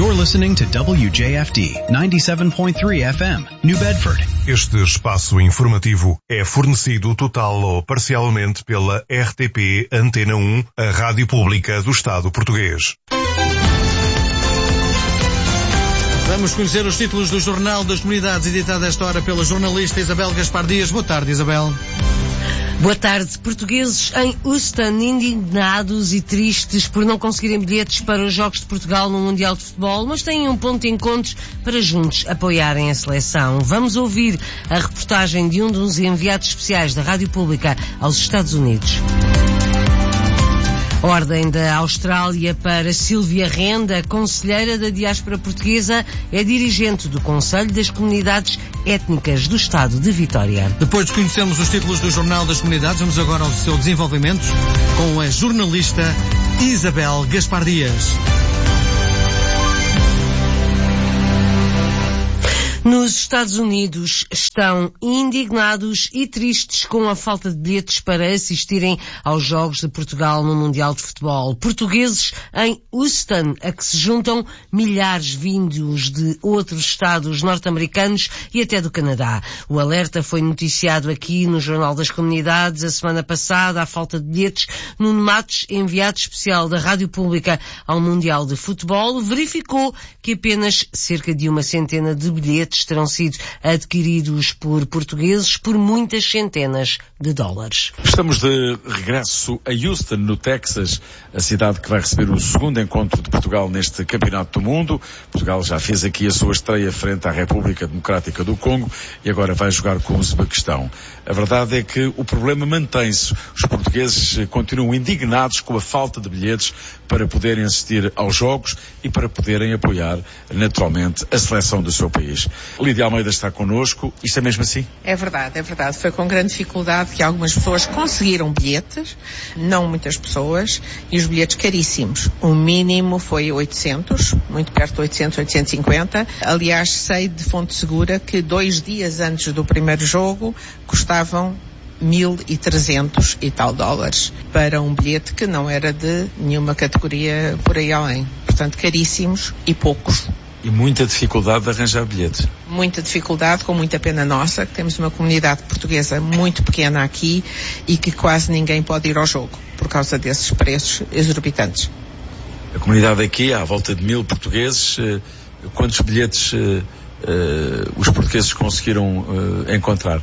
You're listening to WJFD 97.3 FM, New Bedford. Este espaço informativo é fornecido total ou parcialmente pela RTP Antena 1, a rádio pública do Estado português. Vamos conhecer os títulos do Jornal das Comunidades, editado esta hora pela jornalista Isabel Gaspar Dias. Boa tarde, Isabel. Boa tarde. Portugueses em Houston indignados e tristes por não conseguirem bilhetes para os Jogos de Portugal no Mundial de Futebol, mas têm um ponto de encontro para juntos apoiarem a seleção. Vamos ouvir a reportagem de um dos enviados especiais da Rádio Pública aos Estados Unidos. Ordem da Austrália para Sílvia Renda, conselheira da diáspora portuguesa, é dirigente do Conselho das Comunidades Étnicas do Estado de Vitória. Depois de conhecermos os títulos do Jornal das Comunidades, vamos agora ao seu desenvolvimento com a jornalista Isabel Gaspar Dias. Nos Estados Unidos estão indignados e tristes com a falta de bilhetes para assistirem aos Jogos de Portugal no Mundial de Futebol. Portugueses em Houston, a que se juntam milhares vindos de outros estados norte-americanos e até do Canadá. O alerta foi noticiado aqui no Jornal das Comunidades a semana passada. A falta de bilhetes. Nuno Matos, enviado especial da Rádio Pública ao Mundial de Futebol, verificou que apenas cerca de uma centena de bilhetes terão sido adquiridos por portugueses por muitas centenas de dólares. Estamos de regresso a Houston, no Texas, a cidade que vai receber o segundo encontro de Portugal neste Campeonato do Mundo. Portugal já fez aqui a sua estreia frente à República Democrática do Congo e agora vai jogar com o Uzbequistão. A verdade é que o problema mantém-se. Os portugueses continuam indignados com a falta de bilhetes para poderem assistir aos jogos e para poderem apoiar, naturalmente, a seleção do seu país. Lídia Almeida está connosco. Isto é mesmo assim? É verdade, é verdade. Foi com grande dificuldade que algumas pessoas conseguiram bilhetes, não muitas pessoas, e os bilhetes caríssimos. O mínimo foi 800, muito perto de 800, 850. Aliás, sei de fonte segura que 2 dias antes do primeiro jogo custavam 1.300 e tal dólares para um bilhete que não era de nenhuma categoria por aí além. Portanto, caríssimos e poucos. E muita dificuldade de arranjar bilhetes. Muita dificuldade, com muita pena nossa, que temos uma comunidade portuguesa muito pequena aqui e que quase ninguém pode ir ao jogo por causa desses preços exorbitantes. A comunidade aqui, à volta de 1.000 portugueses, quantos bilhetes os portugueses conseguiram encontrar?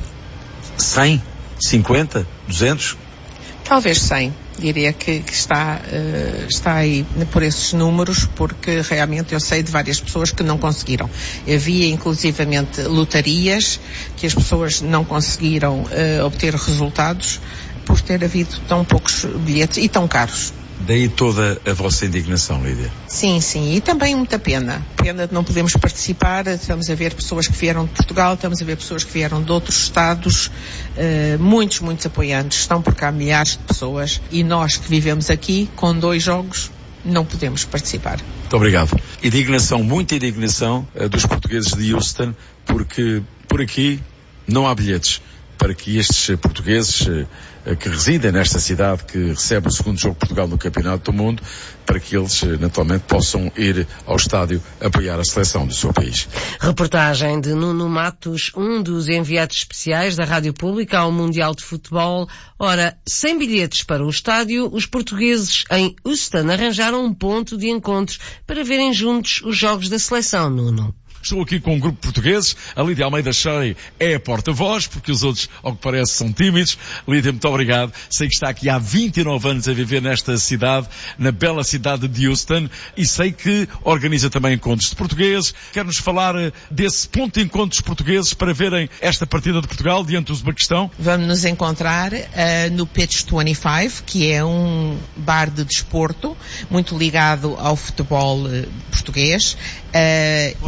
100? 50? 200? Talvez 100. Diria que está aí por esses números, porque realmente eu sei de várias pessoas que não conseguiram. Havia inclusivamente lotarias que as pessoas não conseguiram obter resultados por ter havido tão poucos bilhetes e tão caros. Daí toda a vossa indignação, Lídia? Sim, e também muita pena. Pena de não podermos participar. Estamos a ver pessoas que vieram de Portugal, estamos a ver pessoas que vieram de outros estados, muitos apoiantes. Estão por cá milhares de pessoas e nós que vivemos aqui, com 2 jogos, não podemos participar. Muito obrigado. Indignação, muita indignação dos portugueses de Houston, porque por aqui não há bilhetes para que estes portugueses que residem nesta cidade, que recebe o segundo jogo de Portugal no Campeonato do Mundo, para que eles naturalmente possam ir ao estádio apoiar a seleção do seu país. Reportagem de Nuno Matos, um dos enviados especiais da Rádio Pública ao Mundial de Futebol. Ora, sem bilhetes para o estádio, os portugueses em Houston arranjaram um ponto de encontro para verem juntos os jogos da seleção, Nuno. Estou aqui com um grupo de portugueses. A Lídia Almeida Shea é a porta-voz, porque os outros, ao que parece, são tímidos. Lídia, muito obrigado. Sei que está aqui há 29 anos a viver nesta cidade, na bela cidade de Houston, e sei que organiza também encontros de portugueses. Quer-nos falar desse ponto de encontros portugueses para verem esta partida de Portugal diante do Uzbequistão? Vamos nos encontrar no Pitch 25, que é um bar de desporto muito ligado ao futebol português. Posso dizer que é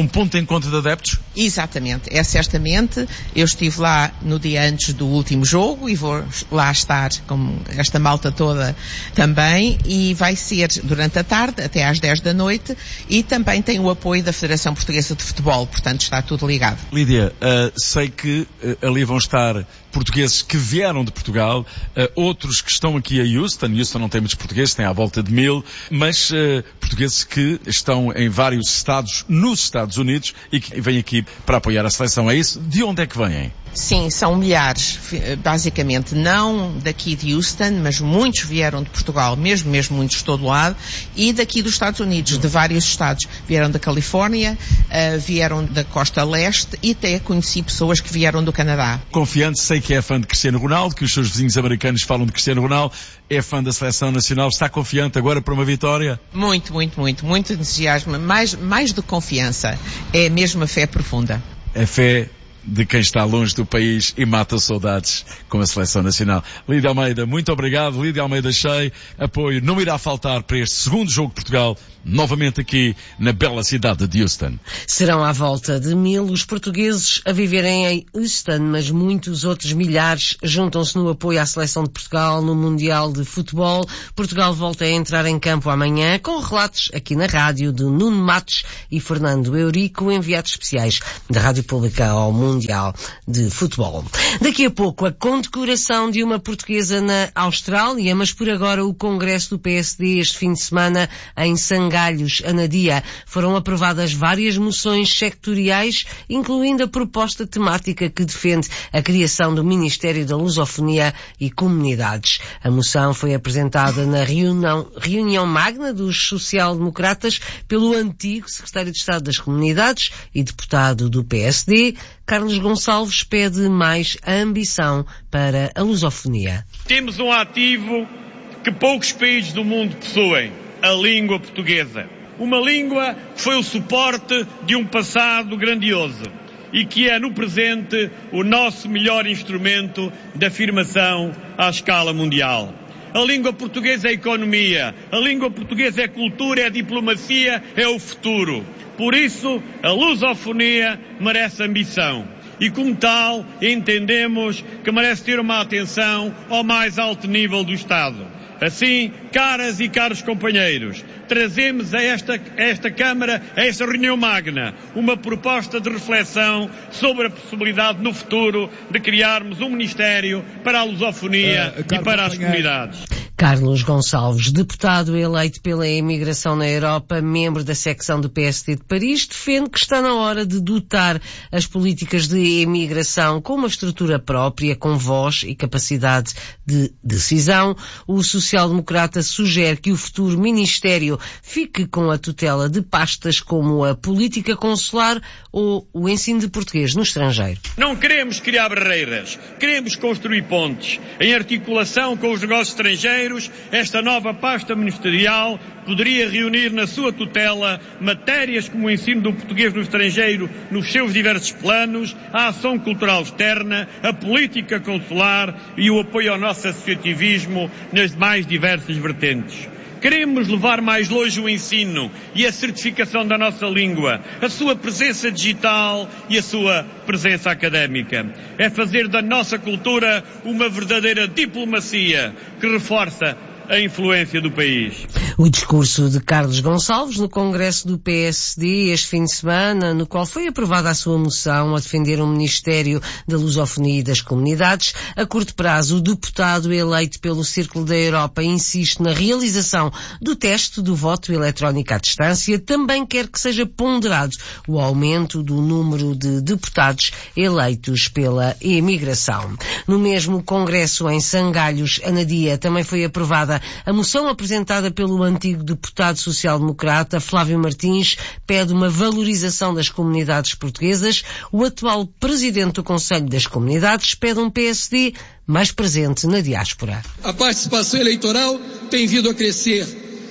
um ponto de encontro de adeptos? Exatamente, é certamente. Eu estive lá no dia antes do último jogo e vou lá estar com esta malta toda também, e vai ser durante a tarde até às 10 da noite, e também tem o apoio da Federação Portuguesa de Futebol, portanto está tudo ligado. Lídia, sei que ali vão estar portugueses que vieram de Portugal, outros que estão aqui a Houston não tem muitos portugueses, tem à volta de 1000, mas portugueses que estão em vários estados nos Estados Unidos e que vêm aqui para apoiar a seleção, é isso? De onde é que vêm? Sim, são milhares, basicamente, não daqui de Houston, mas muitos vieram de Portugal, mesmo muitos de todo lado, e daqui dos Estados Unidos, de vários estados. Vieram da Califórnia, vieram da Costa Leste, e até conheci pessoas que vieram do Canadá. Confiante, sei que é fã de Cristiano Ronaldo, que os seus vizinhos americanos falam de Cristiano Ronaldo, é fã da seleção nacional, está confiante agora para uma vitória? Muito entusiasmo, mais do que confiança, é mesmo a fé profunda. A fé de quem está longe do país e mata saudades com a seleção nacional. Lídia Almeida, muito obrigado. Lídia Almeida Shea, apoio não irá faltar para este segundo jogo de Portugal, novamente aqui na bela cidade de Houston. Serão à volta de 1000 os portugueses a viverem em Houston, mas muitos outros milhares juntam-se no apoio à seleção de Portugal no Mundial de Futebol. Portugal volta a entrar em campo amanhã, com relatos aqui na rádio de Nuno Matos e Fernando Eurico, enviados especiais da Rádio Pública ao Mundial de Futebol. Daqui a pouco a condecoração de uma portuguesa na Austrália, mas por agora o Congresso do PSD este fim de semana em Sangalhos, Anadia. Foram aprovadas várias moções sectoriais, incluindo a proposta temática que defende a criação do Ministério da Lusofonia e Comunidades. A moção foi apresentada na reunião magna dos social-democratas pelo antigo secretário de Estado das Comunidades e deputado do PSD, Carlos Gonçalves, pede mais ambição para a lusofonia. Temos um ativo que poucos países do mundo possuem, a língua portuguesa. Uma língua que foi o suporte de um passado grandioso e que é no presente o nosso melhor instrumento de afirmação à escala mundial. A língua portuguesa é economia, a língua portuguesa é cultura, é diplomacia, é o futuro. Por isso, a lusofonia merece ambição. E como tal, entendemos que merece ter uma atenção ao mais alto nível do Estado. Assim, caras e caros companheiros, trazemos a esta Câmara, a esta reunião magna, uma proposta de reflexão sobre a possibilidade no futuro de criarmos um Ministério para a lusofonia e para as comunidades. Carlos Gonçalves, deputado eleito pela imigração na Europa, membro da secção do PSD de Paris, defende que está na hora de dotar as políticas de imigração com uma estrutura própria, com voz e capacidade de decisão. O social-democrata sugere que o futuro Ministério fique com a tutela de pastas como a política consular ou o ensino de português no estrangeiro. Não queremos criar barreiras, queremos construir pontes. Em articulação com os negócios estrangeiros, esta nova pasta ministerial poderia reunir na sua tutela matérias como o ensino do português no estrangeiro nos seus diversos planos, a ação cultural externa, a política consular e o apoio ao nosso associativismo nas mais diversas vertentes. Queremos levar mais longe o ensino e a certificação da nossa língua, a sua presença digital e a sua presença académica. É fazer da nossa cultura uma verdadeira diplomacia que reforça a influência do país. O discurso de Carlos Gonçalves no Congresso do PSD este fim de semana, no qual foi aprovada a sua moção a defender um Ministério da Lusofonia e das Comunidades. A curto prazo, o deputado eleito pelo Círculo da Europa insiste na realização do teste do voto eletrónico à distância. Também quer que seja ponderado o aumento do número de deputados eleitos pela imigração. No mesmo Congresso em Sangalhos, Anadia, também foi aprovada a moção apresentada pelo antigo deputado social-democrata Flávio Martins, pede uma valorização das comunidades portuguesas. O atual presidente do Conselho das Comunidades pede um PSD mais presente na diáspora. A participação eleitoral tem vindo a crescer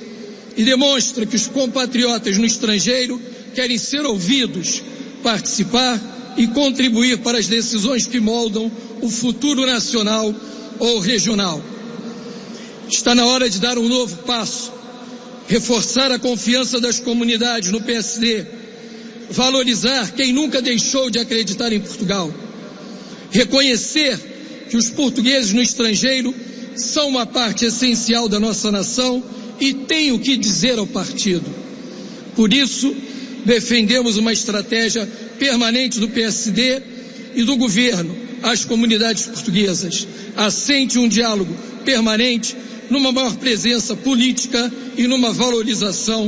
e demonstra que os compatriotas no estrangeiro querem ser ouvidos, participar e contribuir para as decisões que moldam o futuro nacional ou regional. Está na hora de dar um novo passo, reforçar a confiança das comunidades no PSD, valorizar quem nunca deixou de acreditar em Portugal, reconhecer que os portugueses no estrangeiro são uma parte essencial da nossa nação e têm o que dizer ao partido. Por isso, defendemos uma estratégia permanente do PSD e do governo às comunidades portuguesas, assente um diálogo permanente numa maior presença política e numa valorização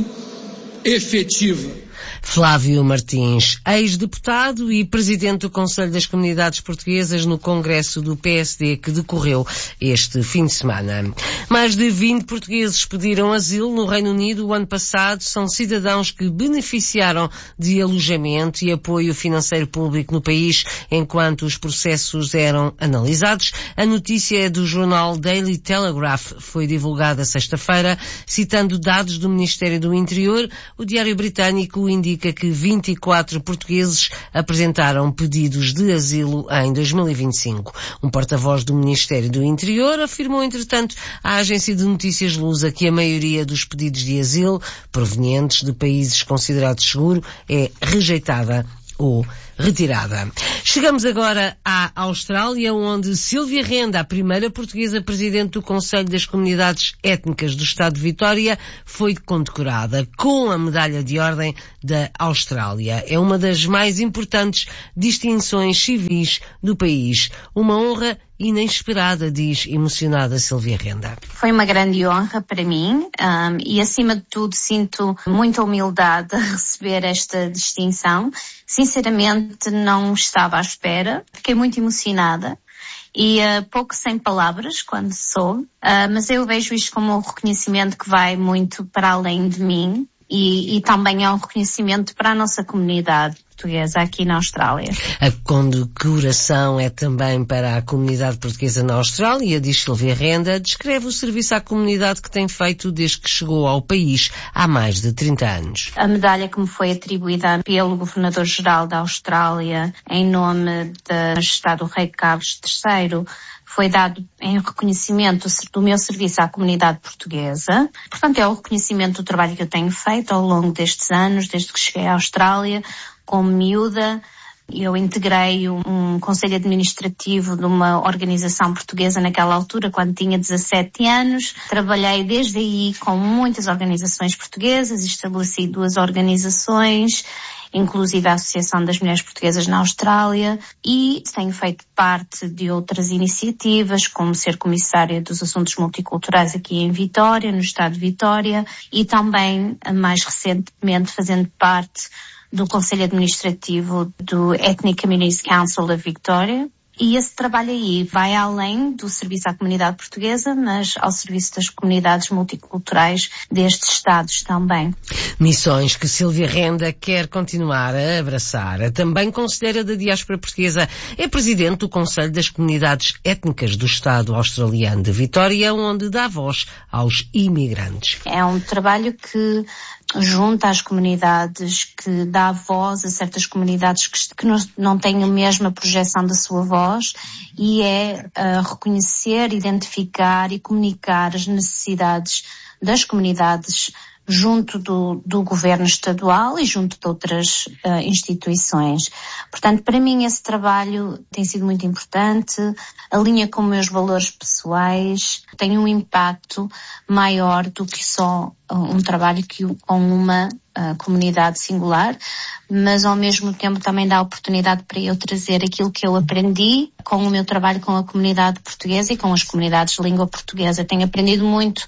efetiva. Flávio Martins, ex-deputado e presidente do Conselho das Comunidades Portuguesas no Congresso do PSD que decorreu este fim de semana. Mais de 20 portugueses pediram asilo no Reino Unido o ano passado. São cidadãos que beneficiaram de alojamento e apoio financeiro público no país enquanto os processos eram analisados. A notícia é do jornal Daily Telegraph. Foi divulgada sexta-feira, citando dados do Ministério do Interior. O diário britânico indica que 24 portugueses apresentaram pedidos de asilo em 2025. Um porta-voz do Ministério do Interior afirmou, entretanto, à agência de notícias Lusa que a maioria dos pedidos de asilo provenientes de países considerados seguros é rejeitada ou retirada. Chegamos agora à Austrália, onde Silvia Renda, a primeira portuguesa presidente do Conselho das Comunidades Étnicas do Estado de Vitória, foi condecorada com a Medalha de Ordem da Austrália. É uma das mais importantes distinções civis do país. Uma honra inesperada, diz emocionada Silvia Renda. Foi uma grande honra para mim e, acima de tudo, sinto muita humildade a receber esta distinção. Sinceramente, não estava à espera. Fiquei muito emocionada e pouco sem palavras quando soube. Mas eu vejo isto como um reconhecimento que vai muito para além de mim e também é um reconhecimento para a nossa comunidade portuguesa aqui na Austrália. A condecoração é também para a comunidade portuguesa na Austrália, diz Silvia Renda, descreve o serviço à comunidade que tem feito desde que chegou ao país há mais de 30 anos. A medalha que me foi atribuída pelo Governador-Geral da Austrália em nome da Majestade do Rei Carlos III foi dado em reconhecimento do meu serviço à comunidade portuguesa. Portanto, é o reconhecimento do trabalho que eu tenho feito ao longo destes anos, desde que cheguei à Austrália. Como miúda, eu integrei um conselho administrativo de uma organização portuguesa naquela altura, quando tinha 17 anos. Trabalhei desde aí com muitas organizações portuguesas, estabeleci 2 organizações, inclusive a Associação das Mulheres Portuguesas na Austrália, e tenho feito parte de outras iniciativas, como ser comissária dos assuntos multiculturais aqui em Vitória, no estado de Vitória, e também, mais recentemente, fazendo parte do Conselho Administrativo do Ethnic Communities Council da Vitória. E esse trabalho aí vai além do serviço à comunidade portuguesa, mas ao serviço das comunidades multiculturais destes estados também. Missões que Silvia Renda quer continuar a abraçar. A também conselheira da diáspora portuguesa é presidente do Conselho das Comunidades Étnicas do Estado Australiano de Vitória, onde dá voz aos imigrantes. É um trabalho que junta as comunidades, que dá voz a certas comunidades que não têm a mesma projeção da sua voz, e é reconhecer, identificar e comunicar as necessidades das comunidades junto do governo estadual e junto de outras instituições. Portanto, para mim esse trabalho tem sido muito importante, alinha com meus valores pessoais, tem um impacto maior do que só um trabalho com uma comunidade singular, mas ao mesmo tempo também dá oportunidade para eu trazer aquilo que eu aprendi com o meu trabalho com a comunidade portuguesa e com as comunidades de língua portuguesa. Tenho aprendido muito.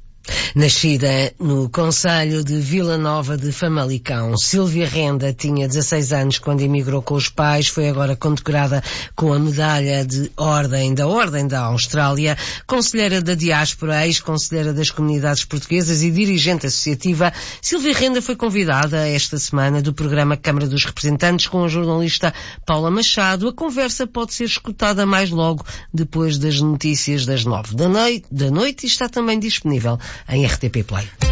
Nascida no concelho de Vila Nova de Famalicão, Silvia Renda tinha 16 anos quando emigrou com os pais, foi agora condecorada com a Medalha de Ordem da Austrália, conselheira da diáspora, ex-conselheira das comunidades portuguesas e dirigente associativa. Silvia Renda foi convidada esta semana do programa Câmara dos Representantes com a jornalista Paula Machado. A conversa pode ser escutada mais logo depois das notícias das 9 da noite e está também disponível em RTP Play.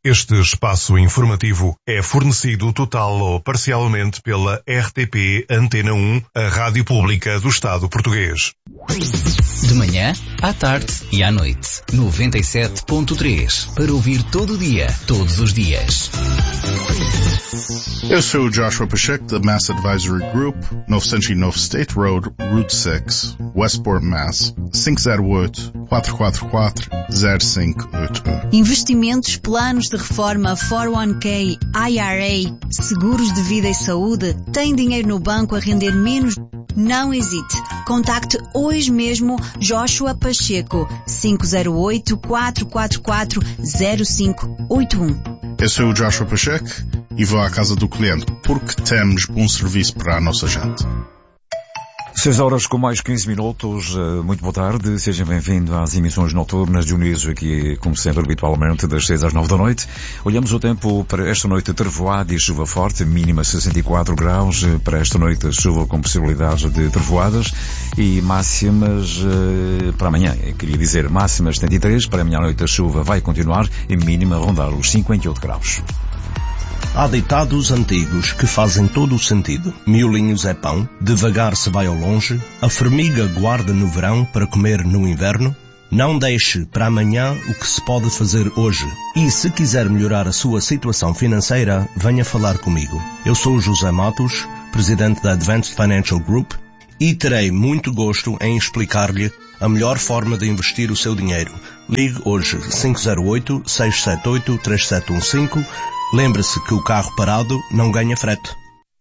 Este espaço informativo é fornecido total ou parcialmente pela RTP Antena 1, a rádio pública do Estado português. De manhã, à tarde e à noite. 97.3. Para ouvir todo o dia, todos os dias. Eu sou o Joshua Pacheco, da Mass Advisory Group, 909 State Road, Route 6, Westport, Mass. 508-444-0581. Investimentos, planos de reforma, 401k, IRA, seguros de vida e saúde. Tem dinheiro no banco a render menos? Não hesite. Contacte hoje mesmo Joshua Pacheco, 508-444-0581. Eu sou o Joshua Pacheco e vou à casa do cliente porque temos bom serviço para a nossa gente. 6 com mais 15 minutos. Muito boa tarde. Sejam bem-vindos às emissões noturnas de Uniso, aqui, como sempre, habitualmente, das 6 às 9 da noite. Olhamos o tempo para esta noite: trevoada e chuva forte, mínima 64 graus. Para esta noite, chuva com possibilidade de trevoadas e máximas para amanhã. Eu queria dizer máximas 73. Para amanhã à noite a chuva vai continuar e mínima rondar os 58 graus. Há ditados antigos que fazem todo o sentido. Miolinhos é pão, devagar se vai ao longe, a formiga guarda no verão para comer no inverno. Não deixe para amanhã o que se pode fazer hoje. E se quiser melhorar a sua situação financeira, venha falar comigo. Eu sou o José Matos, presidente da Advanced Financial Group, e terei muito gosto em explicar-lhe a melhor forma de investir o seu dinheiro. Ligue hoje 508-678-3715. Lembre-se que o carro parado não ganha frete.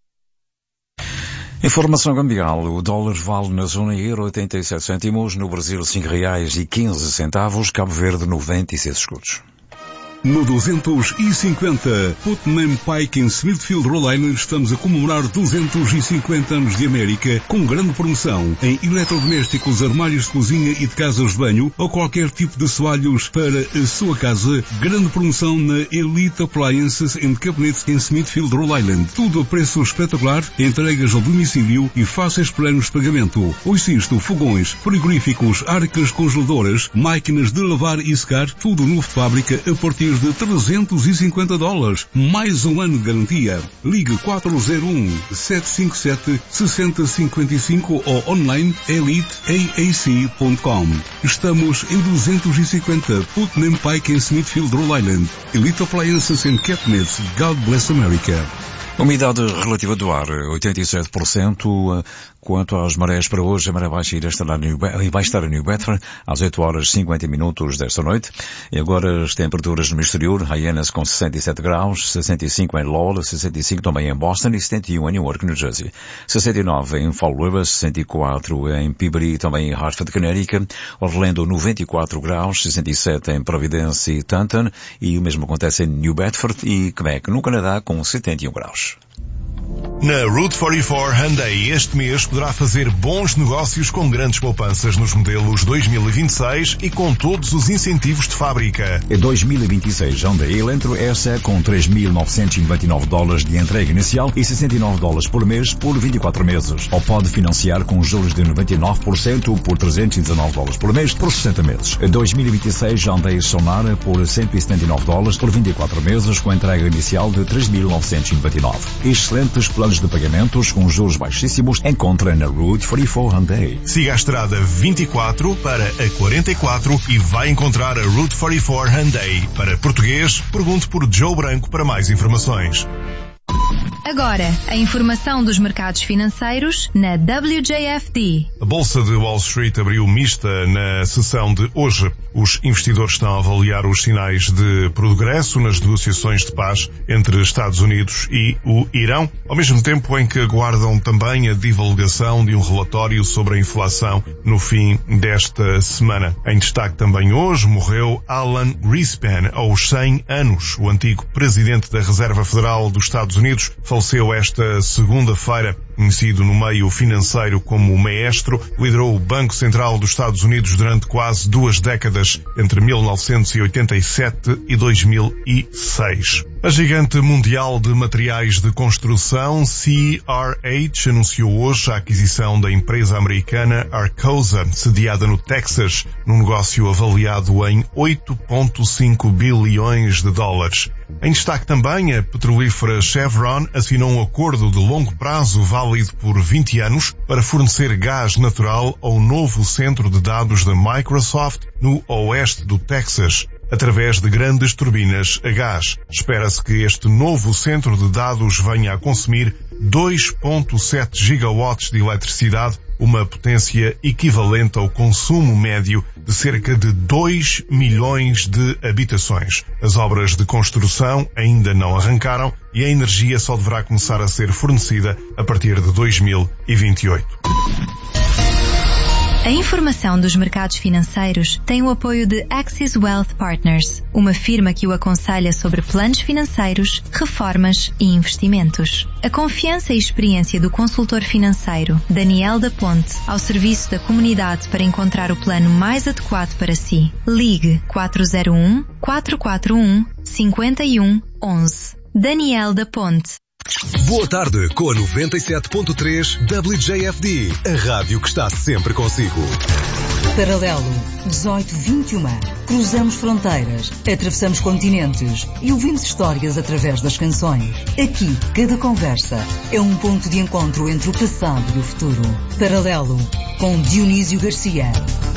Informação cambial. O dólar vale na zona euro 87 cêntimos, no Brasil R$5,15, Cabo Verde 96 escudos. No 250 Putnam Pike em Smithfield, Rhode Island, estamos a comemorar 250 anos de América com grande promoção em eletrodomésticos, armários de cozinha e de casas de banho ou qualquer tipo de assoalhos para a sua casa. Grande promoção na Elite Appliances and Cabinets em Smithfield, Rhode Island. Tudo a preço espetacular, entregas ao domicílio e fáceis planos de pagamento. Ouça isto: fogões, frigoríficos, arcas congeladoras, máquinas de lavar e secar, tudo novo de fábrica a partir de $350, mais um ano de garantia. Ligue 401-757-6055 ou online eliteaac.com. Estamos em 250 Putnam Pike em Smithfield, Rhode Island. Elite Appliances and Cabinets. God bless America. Umidade relativa do ar, 87%. Quanto às marés para hoje, a maré baixa vai estar em New Bedford às 8 horas 50 minutos desta noite. E agora as temperaturas no exterior: Hyannis com 67 graus, 65 em Lowell, 65 também em Boston e 71 em Newark, New Jersey. 69 em Fall River, 64 em Peabody, também em Hartford, Connecticut. Orlando 94 graus, 67 em Providence e Taunton. E o mesmo acontece em New Bedford e Quebec, no Canadá, com 71 graus. Na Route 44 Hyundai este mês poderá fazer bons negócios com grandes poupanças nos modelos 2026 e com todos os incentivos de fábrica. Em 2026, Hyundai Elantra S com $3.999 de entrega inicial e $69 por mês por 24 meses. Ou pode financiar com juros de 99% por $319 por mês por 60 meses. Em 2026, Hyundai Sonara por $179 por 24 meses com entrega inicial de $3.999. Excelentes planos de pagamentos com juros baixíssimos encontra na Route 44 Hyundai. Siga a estrada 24 para a 44 e vai encontrar a Route 44 Hyundai. Para português, pergunte por Joe Branco para mais informações. Agora, a informação dos mercados financeiros na WJFD. A Bolsa de Wall Street abriu mista na sessão de hoje. Os investidores estão a avaliar os sinais de progresso nas negociações de paz entre Estados Unidos e o Irão, ao mesmo tempo em que aguardam também a divulgação de um relatório sobre a inflação no fim desta semana. Em destaque também hoje morreu Alan Greenspan, aos 100 anos. O antigo presidente da Reserva Federal dos Estados Unidos faleceu esta segunda-feira. Conhecido no meio financeiro como maestro, liderou o Banco Central dos Estados Unidos durante quase 2 décadas, entre 1987 e 2006. A gigante mundial de materiais de construção, CRH, anunciou hoje a aquisição da empresa americana Arcosa, sediada no Texas, num negócio avaliado em 8,5 bilhões de dólares. Em destaque também, a petrolífera Chevron assinou um acordo de longo prazo válido por 20 anos para fornecer gás natural ao novo centro de dados da Microsoft no oeste do Texas, através de grandes turbinas a gás. Espera-se que este novo centro de dados venha a consumir 2,7 gigawatts de eletricidade, uma potência equivalente ao consumo médio de cerca de 2 milhões de habitações. As obras de construção ainda não arrancaram e a energia só deverá começar a ser fornecida a partir de 2028. A informação dos mercados financeiros tem o apoio de Axis Wealth Partners, uma firma que o aconselha sobre planos financeiros, reformas e investimentos. A confiança e experiência do consultor financeiro Daniel da Ponte ao serviço da comunidade para encontrar o plano mais adequado para si. Ligue 401-441-5111. Daniel da Ponte. Boa tarde com a 97.3 WJFD, a rádio que está sempre consigo. Paralelo 1821. Cruzamos fronteiras, atravessamos continentes e ouvimos histórias através das canções. Aqui, cada conversa é um ponto de encontro entre o passado e o futuro. Paralelo com Dionísio Garcia.